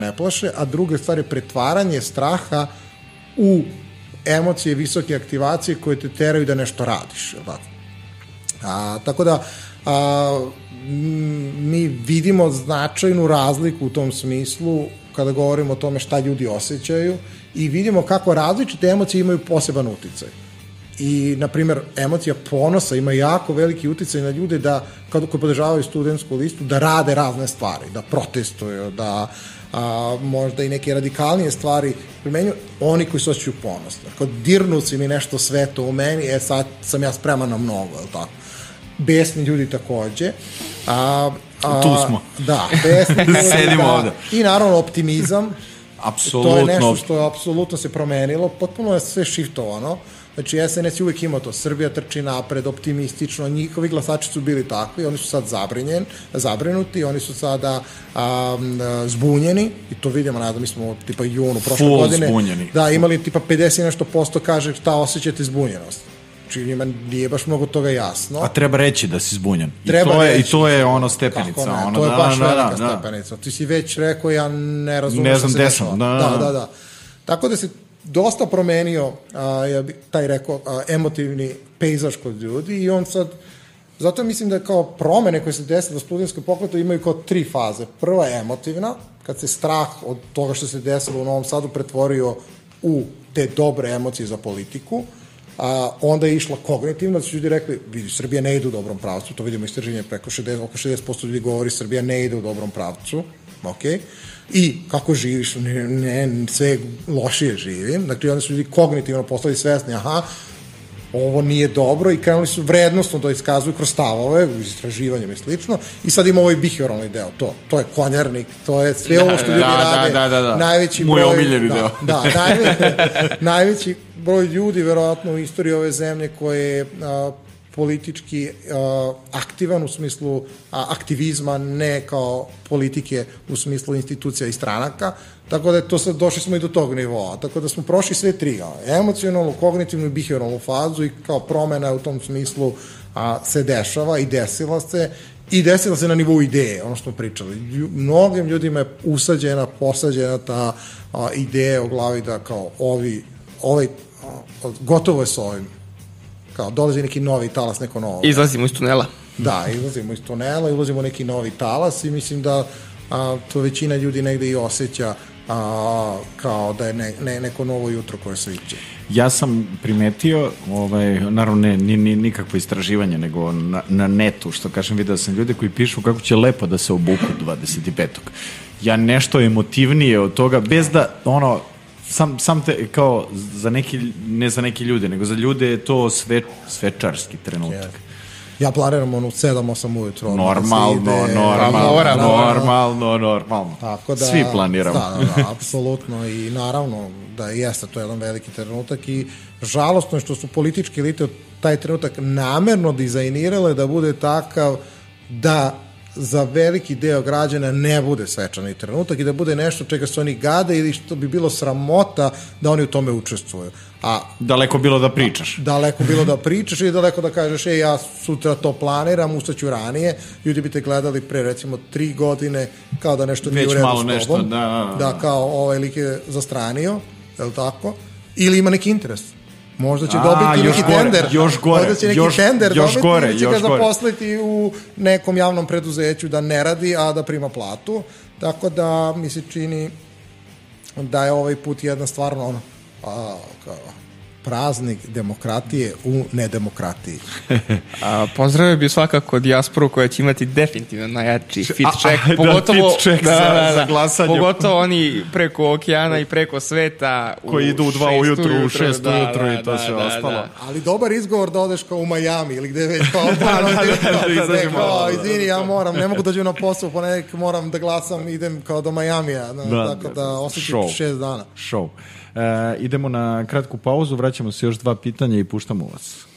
ne plaše, a druga stvar je pretvaranje straha u emocije visoke aktivacije koje te teraju da nešto radiš. Tako da mi vidimo značajnu razliku u tom smislu kada govorimo o tome šta ljudi osjećaju i vidimo kako različite emocije imaju poseban uticaj. I, na primjer, emocija ponosa ima jako veliki uticaj na ljude da, koji podržavaju studentsku listu, da rade razne stvari, da protestuju, da možda i neke radikalnije stvari primenjuju, oni koji se osjećaju ponosno. Kao dirnu si mi nešto sveto u meni, sad sam ja spreman na mnogo, je li tako? Besni ljudi takođe. Tu smo. Da, besni ljudi. Sedimo ovde. I naravno optimizam. Apsolutno. To je nešto što je apsolutno se promenilo. Potpuno je sve shiftovano. Znači, SNS je uvijek imao to. Srbija trči napred, optimistično. Njihovi glasači su bili takvi. Oni su sad zabrinuti. Oni su sada zbunjeni. I to vidimo, nadam, mi smo tipa junu prošle godine. Zbunjeni. Da, imali tipa 50 nešto posto kaže šta osjećate zbunjenost. Znači, njima nije baš mnogo toga jasno. A treba reći da si zbunjen. I to je ono stepenica. Kako ne, to je baš velika stepenica. Ti si već rekao, ja ne razumem što se dešava. Da. Tako da se dosta promenio taj emotivni pejzaž kod ljudi i on sad, zato mislim da kao promene koje se desile u studentskom pokretu imaju kao 3 faze. Prva je emotivna, kad se strah od toga što se desilo u Novom Sadu pretvorio u te dobre emocije za politiku, onda je išla kognitivna, da su ljudi rekli, vidi, Srbija ne ide u dobrom pravcu, to vidimo istraženje, oko 60% ljudi govori Srbija ne ide u dobrom pravcu, okej. I kako živiš, ne, sve lošije živim. Dakle, onda su ljudi kognitivno postali svesni, ovo nije dobro i krenuli su vrednostno da iskazuju kroz stavove, uz istraživanjem i slično. I sad ima ovaj behavioralni deo, to je konjarnik, to je sve ovo što ljudi rade. Da. Najveći moj broj, omiljeni deo. Najveći broj ljudi, verovatno, u istoriji ove zemlje koje je politički aktivan u smislu aktivizma, ne kao politike u smislu institucija i stranaka, tako da je to sad, došli smo i do tog nivoa, tako da smo prošli sve 3, emocionalnu, kognitivnu i behavioralnu fazu i kao promena u tom smislu se dešava i desila se na nivou ideje, ono što smo pričali. Mnogim ljudima je posađena ta ideja u glavi da kao gotovo je s ovim. Kao dolazi neki novi talas, neko novo. Izlazimo iz tunela. Da, izlazimo iz tunela i ulazimo u neki novi talas i mislim da to većina ljudi negde i osjeća kao da je neko novo jutro koje se viđe. Ja sam primetio, naravno nije nikakvo istraživanje, nego na netu, što kažem, video sam ljude koji pišu kako će lepo da se obuku 25. Ja nešto emotivnije od toga, bez da, sam te, kao, ne za neki ljude, nego za ljude je to svečarski trenutak. Ja planiram u 7-8 ujutro. Normalno. Tako da, svi planiramo. Da, apsolutno i naravno da jeste to jedan veliki trenutak i žalostno je što su političke elite taj trenutak namerno dizajnirale da bude takav da za veliki deo građana ne bude svečani trenutak i da bude nešto čega se oni gade ili što bi bilo sramota da oni u tome učestvuju. Daleko bilo da pričaš. Daleko bilo da pričaš i daleko da kažeš ja sutra to planiram, ustaću ranije. Ljudi bi te gledali pre recimo 3 godine kao da nešto nije u redu s tobom. Da, kao ovaj lik je zastranio, je li tako? Ili ima neki interes. Možda će dobiti neki tender. Još gore. Možda će neki tender dobiti ili će ga zaposliti u nekom javnom preduzeću da ne radi, a da prima platu. Tako da mi se čini da je ovaj put jedna stvarno praznik demokratije u nedemokratiji. Pozdravio bi svakako dijasporu koja će imati definitivno najjači fit check. Pogotovo, fit check za glasanje. Pogotovo oni preko okeana i preko sveta. Koji idu u 2 ujutru, u 6 ujutru i to sve ostalo. Ali dobar izgovor da odeš kao u Miami ili gde već kao izvini, ja ne mogu dođu na posao, ponedjeljak moram da glasam, idem kao do Majamija. Tako da osjećam 6 dana. Idemo na kratku pauzu, vraćamo se još 2 pitanja i puštamo vas.